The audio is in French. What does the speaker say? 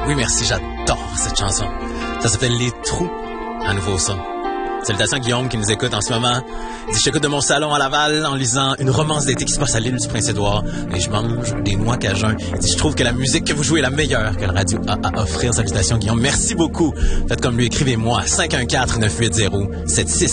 Oui, merci, j'adore cette chanson. Ça s'appelle Les Trous, un nouveau son. Salutations à Guillaume qui nous écoute en ce moment. Il dit, je t'écoute de mon salon à Laval en lisant une romance d'été qui se passe à l'île du Prince-Édouard et je mange des noix cajun. Il dit, je trouve que la musique que vous jouez est la meilleure que la radio a à offrir. Salutations Guillaume. Merci beaucoup. Faites comme lui, écrivez-moi 514-980-76